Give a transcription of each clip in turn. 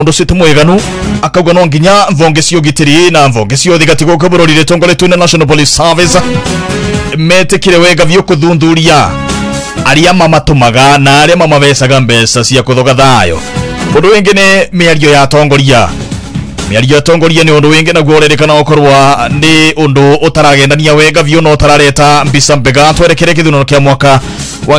ndo situ mweganu akauga no nginya mvonge cio gitiri na mvonge cio thigatigo kuburorire tongoletwe na National Police Service metekire wega vyo kuthunduria aria mamatumaga na aria mamabecaga mbeca cia kuthoga thayo. Undu wingi ni miario ya tongoria. Miario ya tongoria ni undu wingi na guorerekana okorwa ni undu utaragendania wega vyo no utarareta mbisa mbega twerekere kithuno kia mwaka wa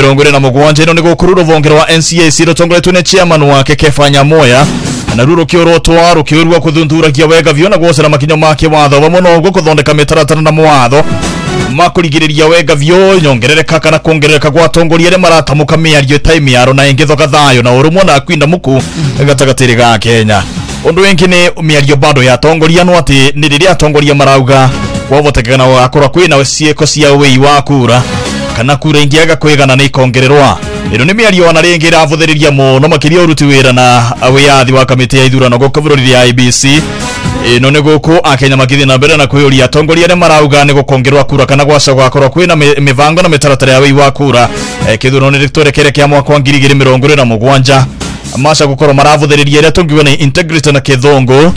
2027 ino ni gukurura ruvonge rwa NCAC rutongoretwe ni chairman wake Kefanya Moya na ruro kiorotwa rukiurwa kuthunduragia wega vyo na guocera makinyo make watho bamuno gukuthondeka mitaratara na mwatho makurigiriria wega vyo nyongerereka kana kuongerereka gwa tongoria ria maratamuka miario time yaro na ingithoga thayo na urumwa na kwinda muku gatagatiri ga Kenya. Undu wingi ni miario bado ya tongoria no ati ni riria tongoria marauga kwabotekana wakorwa kwina cieko cia wei wa kura kana kura ingiaga kwigana ni kongererwa. Ino ni miario wana ringi ravuthiriria muno makiria uruti wira na wiyathi wa kamiti ya ithurano gukubururi ya IBC. Ino ni guku akenya makithi na mbere na kwiyuria tongoria ne marauga ni gukongerwa kura kana gwacagwa korwa kwina mivango na mitaratara ya wei wa kura kithurano ni ritorekere kia mwaka wa 2027 amasha gukorwo maravuthiriria ria tungiwe ni integrity na kithongo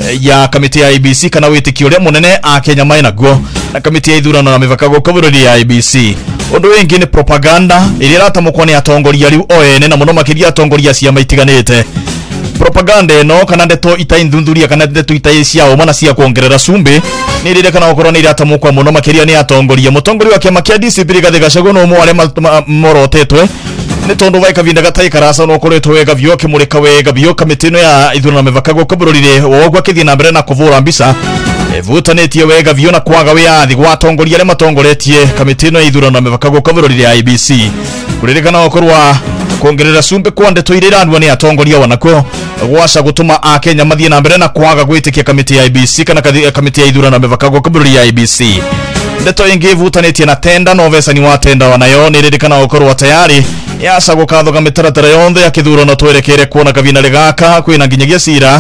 ya kamiti ya IBC kana witikio ria munene akenya maina guo na kamiti ya ithurano na mivaka gukubururi ya IBC. Undu wingi ni propaganda iria ratamukwo ni atongoria riu oene na muno makiria atongoria cia maitiganite. Propaganda no kana ndeto itaindunduria kana ndeto itaisia umana cia kuongerera sumbi ni rire kana okorwo ni ratamukwo muno makiria ni atongoria mutongoria wa kiama kia DCP Rigathi Gachagua no mware morotetwe ni tondu vai kavinda gatai karasa no koretwo wega vyo kimurika wega vyo kamiti no ya ithurano mivaka gukubururire wogwa kithi na mbere na kuvura mbisa vutanĩtie wega vyo na kwaga wiyathi gwa tongoria aria matongoretie kamiti no ya ithurano mivaka gukubururire ya IBC kuririkana okorwa kuongerera sumbe kwa ndeto irirandwa ni atongoria wanako gwaca gutuma akenya mathie na mbere na kwaga gwitikia kamiti ya IBC kana kamiti ya ithurano mivaka gukubururire ya IBC. Ndeto ingi vutanĩtie na tenda no vesani wa tenda wanayo niririkana okorwa tayari yaca gukathoga mitaratara yonthe ya kithurano twerekere kuona kavinari gaka kwina nginyagia cira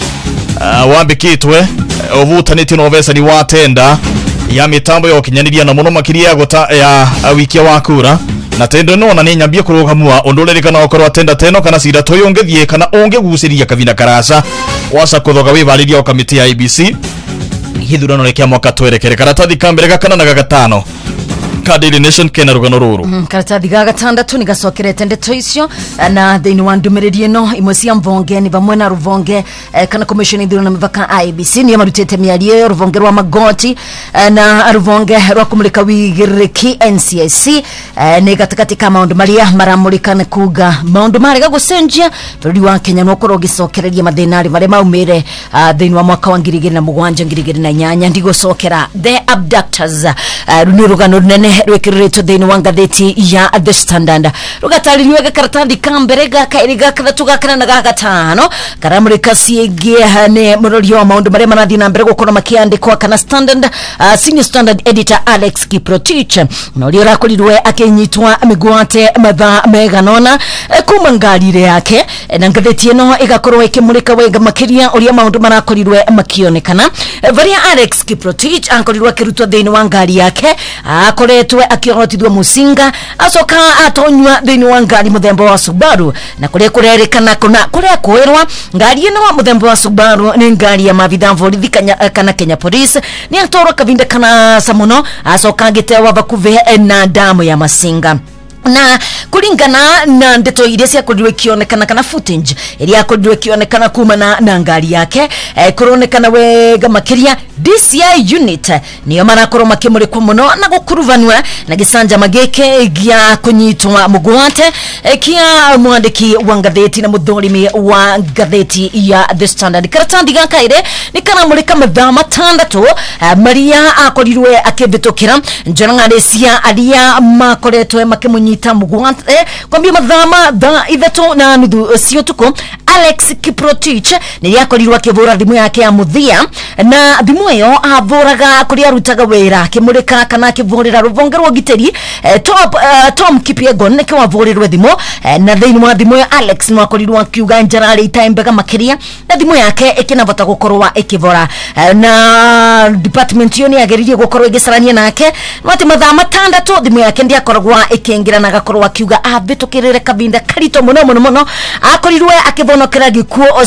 wambikitwe uvutanĩtie no vesani wa tenda ya mitambo ya ukinyaniria na muno makiria ya wikia wa kura na tendo no na ninyambia kurugamua unduririkana okorwa tenda teno kana cira toyongethie kana ungeguciria kavina karasa waca kuthoga wivariria o kamiti ya IBC githurano rekia mwaka twerekere karatathi kambere gakana na gagatano Daily Nation kena rugano ruru karatathi ga gatandatu ni gacokerete ndeto icio na thini wa ndumiriri ino imwe cia mvonge ni vamwe na ruvonge kana commission ithurano mivaka IBC ni marutete miario ruvonge rwa magoti na ruvonge rwa kumulika wigiriki NCAC ni gatakati ka maundu maria maramulika na kuga maundu marega gucenjia buri wa Kenya no korwo gicokereria mathinari bare maumire thini wa mwaka wa 2007 ndigocokera the abductors ni rugano runene rwekiriretwo thini wa ngatheti ya The Standard rugataririwe gakaratathi kambere gakairiga kathatu gakana na gagatano karamurika ciĩgie ne murorio wa maundu maria marathi na mbere gukorwo makiandikwa kana Standard senior Standard editor Alex Kiprotich no rio rakorirwe akinyitwa migwate matha meganona kuma ngarire yake na ngatheti ino igakorwo ikimurika wega makiria uria maundu marakorirwe makionekana varia Alex Kiprotich ankorirwe kirutwa thini wa ngari yake akoretwe akiorotithwa musinga acoka atonywa thini wa ngari muthemba wa Subaru na kuria kurerekana kuria kwirwa ngari ino muthemba wa Subaru ni ngari ya mavitha borithi kana Kenya Police ni atoro kavinda kana samuno acoka gitewa bakuve na damu ya masinga na kulingana na ndeto iria cia kurirwe kionekana kana footage iria kurirwe kionekana kuma na ngari yake kuronekana wega makiria DCI unit niyo marakorwo makimurikwa muno na gukuruvanwa na gisanja mageke gia kunyitwa mugwate kia mwandiki wa ngatheti na muthorimi wa ngatheti ya The Standard karatathi gakaire ni kana murika mathaa matandatu maria akorirwe akibitokira njorang'ari cia aria makoretwe makimunyita mugwate kwambia mathama ithatu na nuthu cio tuko Alex Kiprotich ni yakorirwe akivura thimu yake ya muthia na thimu iyo avuraga kuria rutaga wira kimurika kana kivurira ruvonge rwa giteri Tom Kipyegon neke wavurirwe thimu na thimu wa thimu ya Alex no akorirwe akiuga njarari itaimbega makiria na thimu yake ikinavota gukorwa ikivura na department yo ni ageririe gukorwa igicarania nake no ati mathaa matandatu thimu yake ndiakoragwa ikingira Raila na gakorwo akiuga abitukirire kabinda karito muno akorirwe akivonokera gikuo